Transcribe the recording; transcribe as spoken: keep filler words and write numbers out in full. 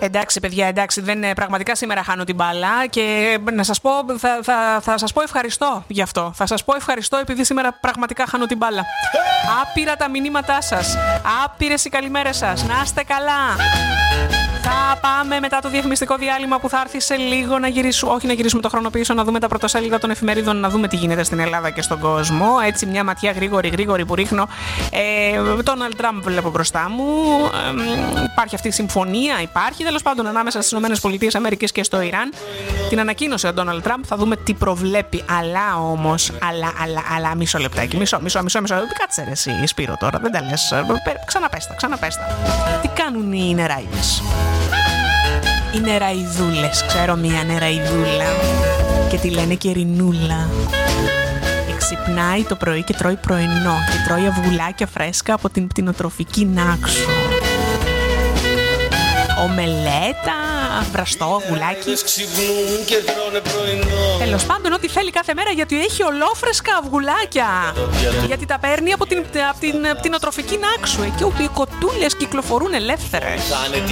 Εντάξει, παιδιά, εντάξει, δεν, πραγματικά σήμερα χάνω την μπάλα και να σας πω, θα, θα, θα σας πω ευχαριστώ γι' αυτό. Θα σας πω ευχαριστώ επειδή σήμερα πραγματικά χάνω την μπάλα. Άπειρα τα μηνύματά σας, άπειρες οι καλημέρες σας. Να είστε καλά. Θα πάμε μετά το διαφημιστικό διάλειμμα που θα έρθει σε λίγο να γυρίσουμε, όχι να γυρίσουμε το χρόνο πίσω, να δούμε τα πρωτοσέλιδα των εφημερίδων, να δούμε τι γίνεται στην Ελλάδα και στον κόσμο. Έτσι, μια ματιά γρήγορη, γρήγορη που ρίχνω. Ε, Ντόναλντ Τραμπ βλέπω μπροστά μου. Ε, υπάρχει αυτή η συμφωνία, υπάρχει τέλος πάντων ανάμεσα στις ΗΠΑ και στο Ιράν. Την ανακοίνωσε ο Ντόναλντ Τραμπ, θα δούμε τι προβλέπει. Αλλά όμως, αλλά, αλλά, αλλά, μισό λεπτάκι, μισό, μισό, μισό, μισό. Κάτσε ρε εσύ, Σπύρο τώρα, δεν τα λες. Ξαναπέστα, ξαναπέστα. Τι κάνουν οι νεράιδες? Οι νεραϊδούλες, ξέρω μία νεραϊδούλα και τη λένε και Ρινούλα. Ξυπνάει το πρωί και τρώει πρωινό και τρώει αυγουλάκια φρέσκα από την πτηνοτροφική Νάξο. Ομελέτα, βραστό αυγουλάκι. Τέλος πάντων, ό,τι θέλει κάθε μέρα, γιατί έχει ολόφρεσκα αυγουλάκια. Γιατί τα παίρνει από την, από την πτηνοτροφική Νάξο. Εκεί όπου οι κοτούλες κυκλοφορούν ελεύθερες.